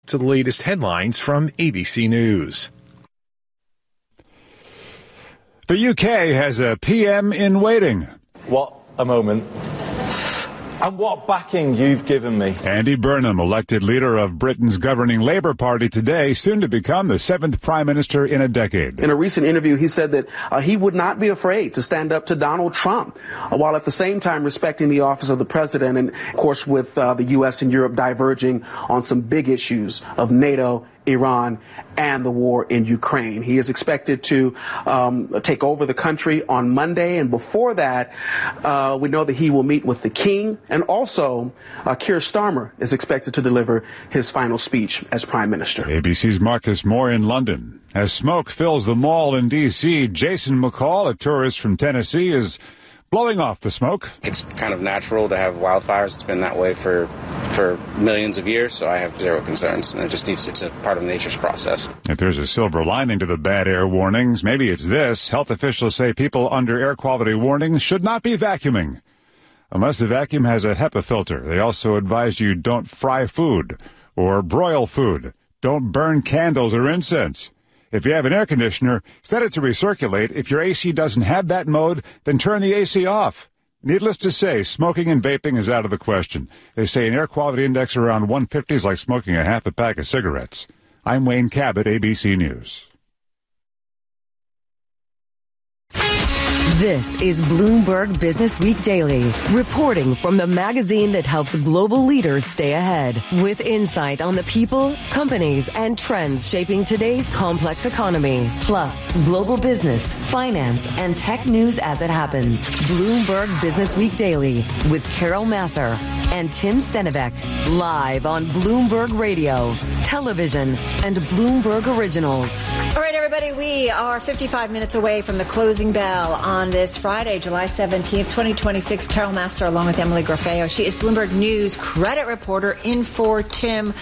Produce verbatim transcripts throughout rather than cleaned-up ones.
To the latest headlines from A B C News. The U K has a P M in waiting. What a moment. And what backing you've given me. Andy Burnham, elected leader of Britain's governing Labour Party today, soon to become the seventh prime minister in a decade. In a recent interview, he said that uh, he would not be afraid to stand up to Donald Trump, uh, while at the same time respecting the office of the president. And, of course, with uh, the U S and Europe diverging on some big issues of NATO, Iran, and the war in Ukraine. He is expected to um, take over the country on Monday, and before that, uh, we know that he will meet with the king, and also uh, Keir Starmer is expected to deliver his final speech as prime minister. A B C's Marcus Moore in London. As smoke fills the mall in D C, Jason McCall, a tourist from Tennessee, is blowing off the smoke. It's kind of natural to have wildfires. It's been that way for for millions of years, so I have zero concerns. And it just needs, it's a part of nature's process. If there's a silver lining to the bad air warnings, maybe it's this. Health officials say people under air quality warnings should not be vacuuming unless the vacuum has a HEPA filter. They also advise you don't fry food or broil food. Don't burn candles or incense. If you have an air conditioner, set it to recirculate. If your A C doesn't have that mode, then turn the A C off. Needless to say, smoking and vaping is out of the question. They say an air quality index around one fifty is like smoking a half a pack of cigarettes. I'm Wayne Cabot, A B C News. This is Bloomberg Business Week Daily, reporting from the magazine that helps global leaders stay ahead, with insight on the people, companies, and trends shaping today's complex economy, plus global business, finance, and tech news as it happens. Bloomberg Business Week Daily with Carol Masser and Tim Stenivek, live on Bloomberg Radio, television, and Bloomberg Originals. All right, everybody, we are fifty-five minutes away from the closing bell on this Friday, July seventeenth, twenty twenty-six. Carol Masser along with Emily Grafeo. She is Bloomberg News credit reporter in for Tim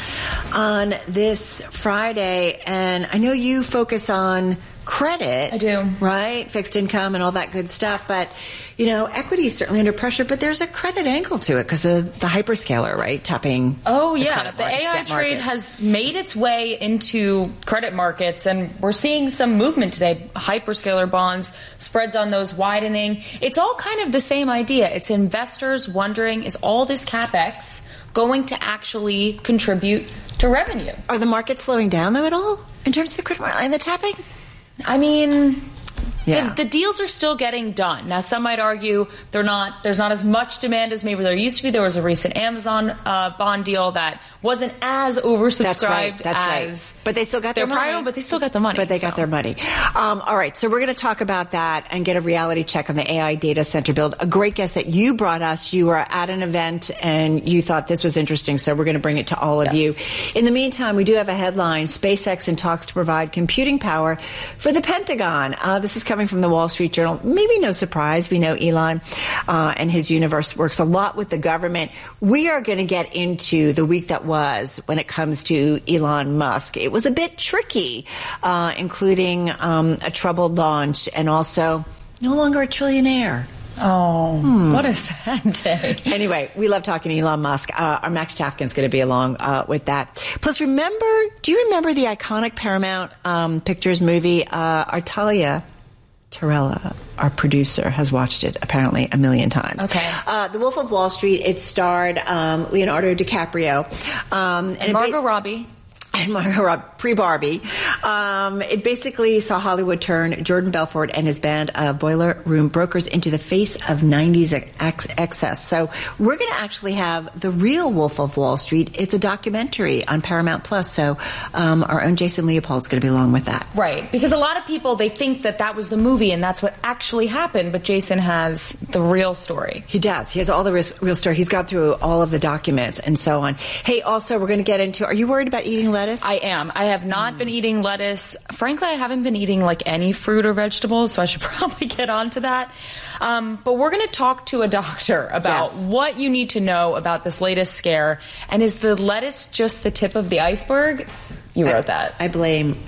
on this Friday. And I know you focus on credit. I do. Right? Fixed income and all that good stuff. But, you know, equity is certainly under pressure, but there's a credit angle to it because of the hyperscaler, right? Tapping. Oh, the yeah. The markets, A I trade markets. has made its way into credit markets, and we're seeing some movement today. Hyperscaler bonds, spreads on those widening. It's all kind of the same idea. It's investors wondering, is all this CapEx going to actually contribute to revenue? Are the markets slowing down, though, at all in terms of the credit market and the tapping? I mean, yeah. the, the deals are still getting done. Now, some might argue they're not. There's not as much demand as maybe there used to be. There was a recent Amazon uh, bond deal that wasn't as oversubscribed. That's right. That's as right. But they still got their, their money. prior, but they still got the money. But they so. got their money. Um, all right. So we're going to talk about that and get a reality check on the A I data center build. A great guest that you brought us. You were at an event and you thought this was interesting. So we're going to bring it to all of yes. you. In the meantime, we do have a headline: SpaceX in talks to provide computing power for the Pentagon. Uh, this is coming from the Wall Street Journal. Maybe no surprise. We know Elon uh, and his universe works a lot with the government. We are going to get into the week that was when it comes to Elon Musk. It was a bit tricky, uh, including um, a troubled launch and also no longer a trillionaire. Oh, hmm. What a sad day. Anyway, we love talking to Elon Musk. Uh, our Max Chafkin's going to be along uh, with that. Plus, remember, do you remember the iconic Paramount um, Pictures movie, uh, Artalia Torella, our producer, has watched it apparently a million times. Okay. Uh, The Wolf of Wall Street, it starred um, Leonardo DiCaprio. Um, and Margot ba- Robbie. And Margot Robbie, pre-Barbie. Um, it basically saw Hollywood turn Jordan Belfort and his band of boiler room brokers into the face of nineties ex- excess. So we're going to actually have The Real Wolf of Wall Street. It's a documentary on Paramount Plus. So um, our own Jason Leopold's going to be along with that. Right. Because a lot of people, they think that that was the movie and that's what actually happened. But Jason has the real story. He does. He has all the ris- real story. He's got through all of the documents and so on. Hey, also, we're going to get into, are you worried about eating lettuce? I am. I have not mm. been eating lettuce. Frankly, I haven't been eating like any fruit or vegetables, so I should probably get onto that. Um, but we're going to talk to a doctor about yes. what you need to know about this latest scare. And is the lettuce just the tip of the iceberg? You wrote I, that. I blame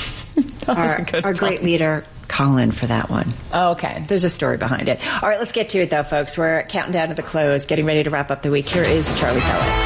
our, our great leader, Colin, for that one. Oh, okay. There's a story behind it. All right, let's get to it, though, folks. We're counting down to the close, getting ready to wrap up the week. Here is Charlie Pellet.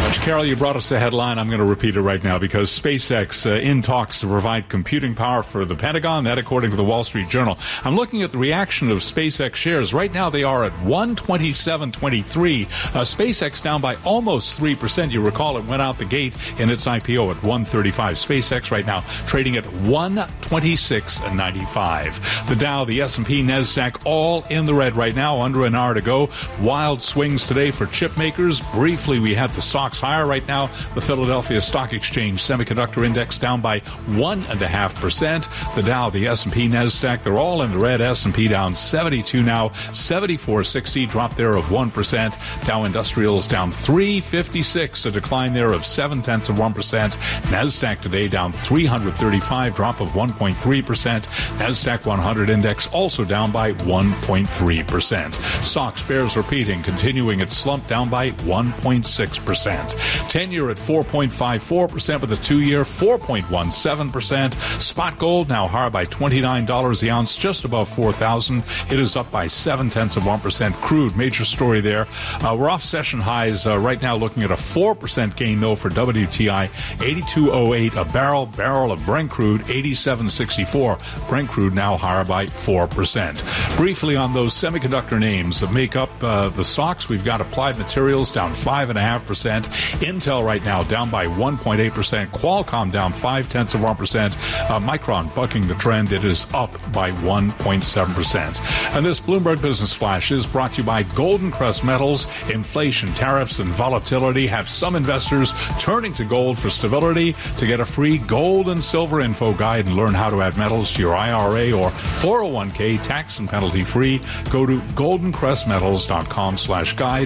Carol, you brought us the headline. I'm going to repeat it right now because SpaceX uh, in talks to provide computing power for the Pentagon. That, according to the Wall Street Journal. I'm looking at the reaction of SpaceX shares. Right now, they are at one twenty-seven twenty-three. Uh, SpaceX down by almost three percent. You recall it went out the gate in its I P O at one thirty-five. SpaceX right now trading at one twenty-six ninety-five. The Dow, the S and P, NASDAQ, all in the red right now. Under an hour to go. Wild swings today for chip makers. Briefly, we had the stocks higher right now. The Philadelphia Stock Exchange Semiconductor Index down by one and a half percent. The Dow, the S and P, NASDAQ, they're all in the red. S and P down seventy-two now, seventy-four sixty, drop there of one percent. Dow Industrials down three fifty-six, a decline there of seven tenths of one percent. NASDAQ today down three thirty-five, drop of one point three percent. NASDAQ one hundred Index also down by one point three percent. SOX bears repeating, continuing its slump down by one point six percent. ten-year at four point five four percent with a two-year four point one seven percent. Spot gold now higher by twenty-nine dollars the ounce, just above four thousand. It is up by seven tenths of one percent. Crude, major story there. Uh, we're off session highs uh, right now, looking at a four percent gain, though, for W T I, eighty-two oh eight a barrel. Barrel of Brent crude, eighty-seven sixty-four. Brent crude now higher by four percent. Briefly on those semiconductor names that make up uh, the stocks, we've got Applied Materials down five point five percent. Intel right now down by one point eight percent. Qualcomm down five tenths of one percent. Uh, Micron bucking the trend. It is up by one point seven percent. And this Bloomberg Business Flash is brought to you by Golden Crest Metals. Inflation, tariffs, and volatility have some investors turning to gold for stability. To get a free gold and silver info guide and learn how to add metals to your I R A or four oh one k tax and penalty free, go to goldencrestmetals.com slash guide,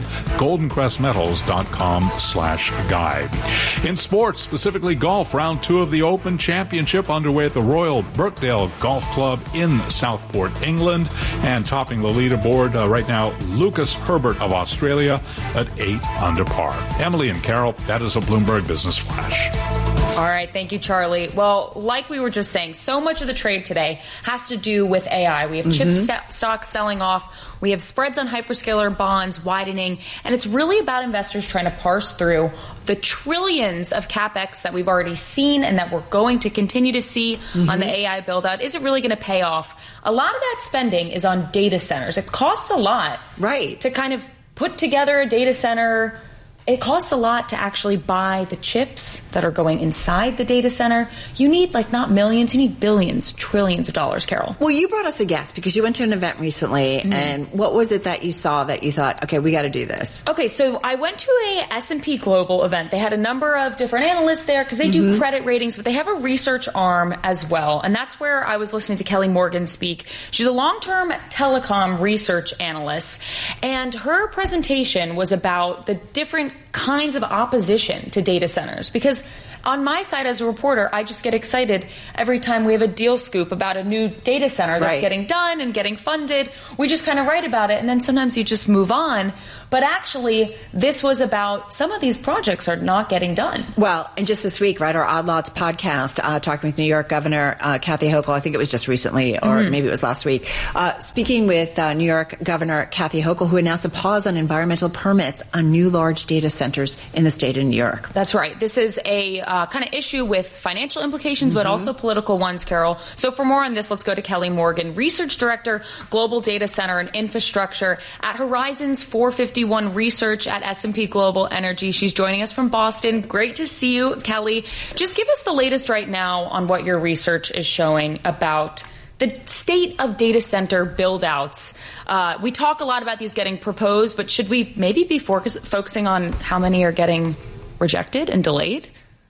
goldencrestmetals.com slash guide. In sports, specifically golf, round two of the Open Championship underway at the Royal Birkdale Golf Club in Southport, England. And topping the leaderboard uh, right now, Lucas Herbert of Australia at eight under par. Emily and Carol, that is a Bloomberg Business Flash. All right. Thank you, Charlie. Well, like we were just saying, so much of the trade today has to do with A I. We have chip mm-hmm. st- stocks selling off. We have spreads on hyperscaler bonds widening. And it's really about investors trying to parse through the trillions of CapEx that we've already seen and that we're going to continue to see mm-hmm. on the A I build out. Is it really going to pay off? A lot of that spending is on data centers. It costs a lot, right, to kind of put together a data center. It costs a lot to actually buy the chips that are going inside the data center. You need, like, not millions, you need billions, trillions of dollars, Carol. Well, you brought us a guest because you went to an event recently, mm-hmm. and what was it that you saw that you thought, okay, we got to do this? Okay, so I went to a S and P Global event. They had a number of different analysts there because they mm-hmm. do credit ratings, but they have a research arm as well. And that's where I was listening to Kelly Morgan speak. She's a long-term telecom research analyst, and her presentation was about the different kinds of opposition to data centers. Because on my side as a reporter, I just get excited every time we have a deal scoop about a new data center that's right. getting done and getting funded. We just kind of write about it, and then sometimes you just move on. But actually, this was about some of these projects are not getting done. Well, and just this week, right, our Odd Lots podcast, uh, talking with New York Governor uh, Kathy Hochul, I think it was just recently, or mm-hmm. maybe it was last week, uh, speaking with uh, New York Governor Kathy Hochul, who announced a pause on environmental permits on new large data centers in the state of New York. That's right. This is a uh, kind of issue with financial implications, mm-hmm. but also political ones, Carol. So for more on this, let's go to Kelly Morgan, Research Director, Global Data Center and Infrastructure at Horizons four fifty-one Research at S and P Global Energy. She's joining us from Boston. Great to see you, Kelly. Just give us the latest right now on what your research is showing about the state of data center build-outs. Uh, we talk a lot about these getting proposed, but should we maybe be focus- focusing on how many are getting rejected and delayed?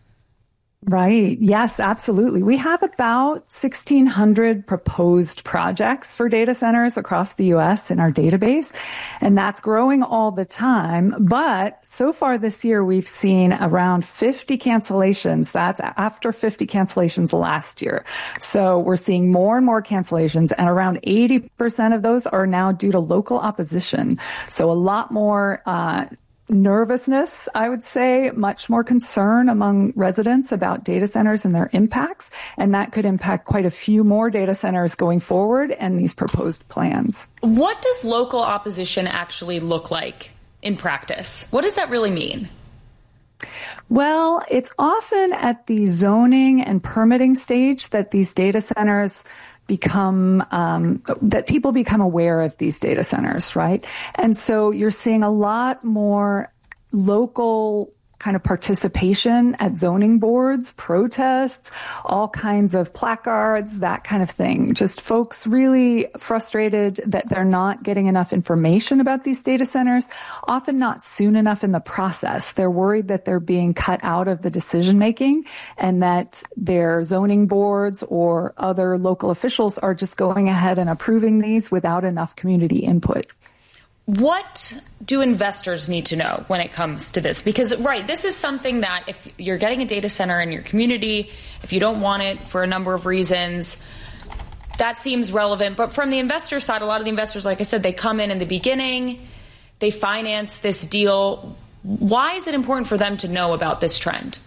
Right. Yes, absolutely. We have about sixteen hundred proposed projects for data centers across the U S in our database, and that's growing all the time. But so far this year, we've seen around fifty cancellations. That's after fifty cancellations last year. So we're seeing more and more cancellations, and around eighty percent of those are now due to local opposition. So a lot more uh nervousness, I would say, much more concern among residents about data centers and their impacts. And that could impact quite a few more data centers going forward and these proposed plans. What does local opposition actually look like in practice? What does that really mean? Well, it's often at the zoning and permitting stage that these data centers become, um, that people become aware of these data centers, right? And so you're seeing a lot more local kind of participation at zoning boards, protests, all kinds of placards, that kind of thing. Just folks really frustrated that they're not getting enough information about these data centers, often not soon enough in the process. They're worried that they're being cut out of the decision making and that their zoning boards or other local officials are just going ahead and approving these without enough community input. What do investors need to know when it comes to this? Because, right, this is something that if you're getting a data center in your community, if you don't want it for a number of reasons, that seems relevant. But from the investor side, a lot of the investors, like I said, they come in in the beginning, they finance this deal. Why is it important for them to know about this trend?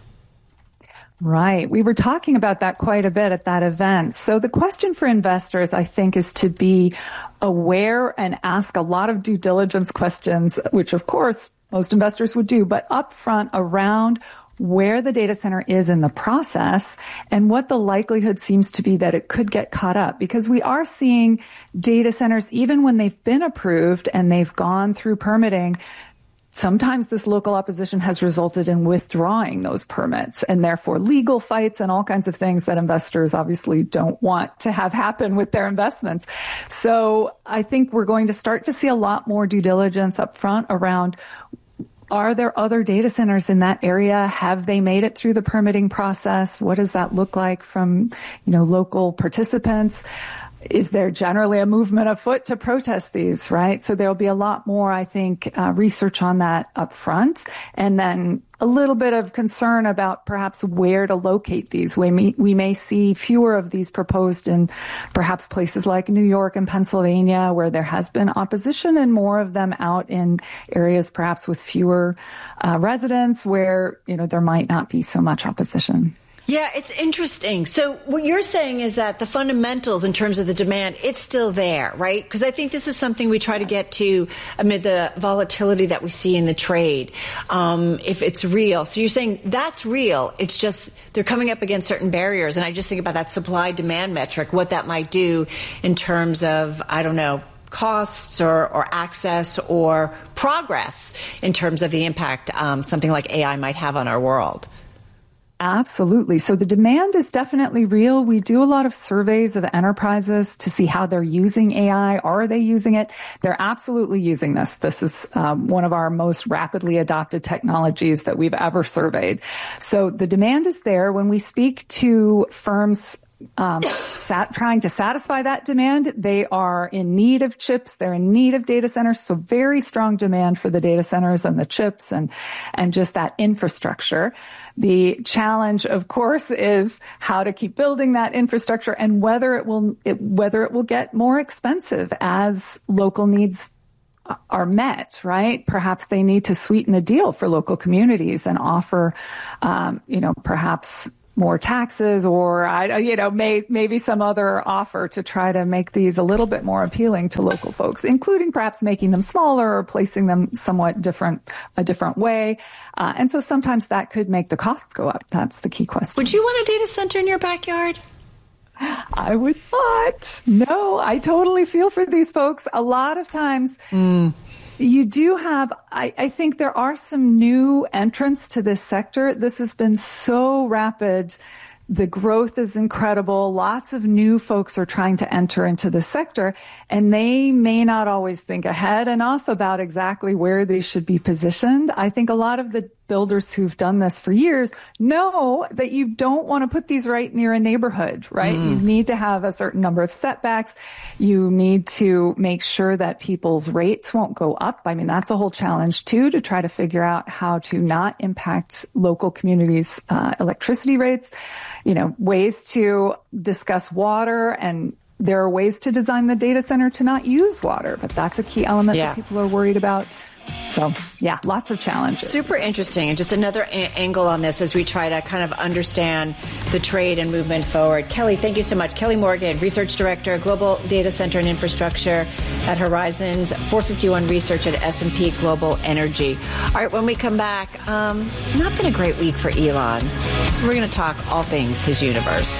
Right. We were talking about that quite a bit at that event. So the question for investors, I think, is to be aware and ask a lot of due diligence questions, which of course most investors would do, but upfront around where the data center is in the process and what the likelihood seems to be that it could get caught up. Because we are seeing data centers, even when they've been approved and they've gone through permitting, sometimes this local opposition has resulted in withdrawing those permits and therefore legal fights and all kinds of things that investors obviously don't want to have happen with their investments. So I think we're going to start to see a lot more due diligence up front around, are there other data centers in that area? Have they made it through the permitting process? What does that look like from, you know, local participants? Is there generally a movement afoot to protest these, right? So there'll be a lot more, I think, uh, research on that up front. And then a little bit of concern about perhaps where to locate these. We may, we may see fewer of these proposed in perhaps places like New York and Pennsylvania, where there has been opposition, and more of them out in areas perhaps with fewer uh, residents where, you know, there might not be so much opposition. Yeah, it's interesting. So what you're saying is that the fundamentals in terms of the demand, it's still there, right? Because I think this is something we try to get to amid the volatility that we see in the trade, um, if it's real. So you're saying that's real. It's just they're coming up against certain barriers. And I just think about that supply-demand metric, what that might do in terms of, I don't know, costs or, or access or progress in terms of the impact um, something like A I might have on our world. Absolutely. So the demand is definitely real. We do a lot of surveys of enterprises to see how they're using A I. Are they using it? They're absolutely using this. This is um, one of our most rapidly adopted technologies that we've ever surveyed. So the demand is there. When we speak to firms Um, sat, trying to satisfy that demand, they are in need of chips. They're in need of data centers. So very strong demand for the data centers and the chips and, and just that infrastructure. The challenge, of course, is how to keep building that infrastructure and whether it will, it, whether it will get more expensive as local needs are met, right? Perhaps they need to sweeten the deal for local communities and offer, um, you know, perhaps more taxes or, I, you know, may, maybe some other offer to try to make these a little bit more appealing to local folks, including perhaps making them smaller or placing them somewhat different, a different way. Uh, and so sometimes that could make the costs go up. That's the key question. Would you want a data center in your backyard? I would not. No, I totally feel for these folks. A lot of times, mm. You do have, I, I think there are some new entrants to this sector. This has been so rapid. The growth is incredible. Lots of new folks are trying to enter into the sector, and they may not always think ahead enough about exactly where they should be positioned. I think a lot of the builders who've done this for years know that you don't want to put these right near a neighborhood, right? Mm. You need to have a certain number of setbacks. You need to make sure that people's rates won't go up. I mean, that's a whole challenge too, to try to figure out how to not impact local communities' uh, electricity rates. You know, ways to discuss water, and there are ways to design the data center to not use water, but that's a key element yeah. that people are worried about. So, yeah, lots of challenges. Super interesting. And just another a- angle on this as we try to kind of understand the trade and movement forward. Kelly, thank you so much. Kelly Morgan, Research Director, Global Data Center and Infrastructure at Horizons, four fifty-one Research at S and P Global Energy. All right, when we come back, um, not been a great week for Elon. We're going to talk all things his universe.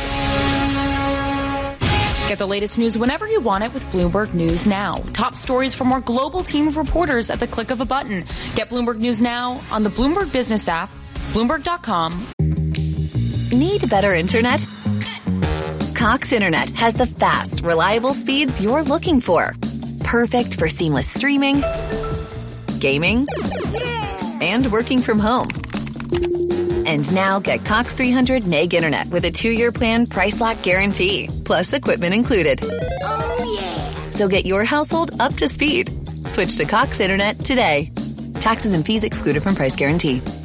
Get the latest news whenever you want it with Bloomberg News Now. Top stories from our global team of reporters at the click of a button. Get Bloomberg News Now on the Bloomberg Business app, Bloomberg dot com. Need better internet? Cox Internet has the fast, reliable speeds you're looking for. Perfect for seamless streaming, gaming, and working from home. And now get Cox three hundred meg internet with a two-year plan price lock guarantee, plus equipment included. Oh, yeah. So get your household up to speed. Switch to Cox Internet today. Taxes and fees excluded from price guarantee.